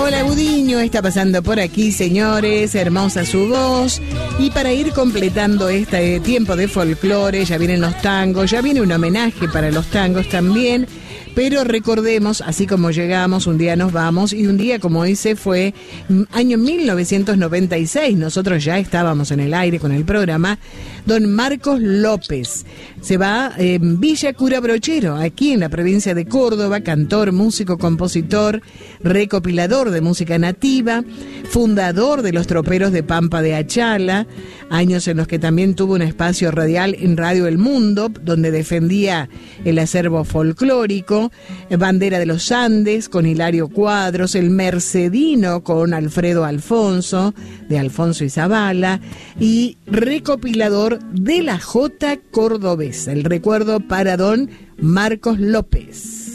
Paola Budiño está pasando por aquí, señores, hermosa su voz. Y para ir completando este tiempo de folclore, ya vienen los tangos, ya viene un homenaje para los tangos también. Pero recordemos, así como llegamos, un día nos vamos, y un día como hoy se fue, año 1996, nosotros ya estábamos en el aire con el programa, don Marcos López. Se va en Villa Cura Brochero, aquí en la provincia de Córdoba, cantor, músico, compositor, recopilador de música nativa, fundador de los Troperos de Pampa de Achala, años en los que también tuvo un espacio radial en Radio El Mundo, donde defendía el acervo folclórico, Bandera de los Andes con Hilario Cuadros, El Mercedino con Alfredo Alfonso, de Alfonso y Zavala, y recopilador de la Jota Cordobesa. El recuerdo para don Marcos López.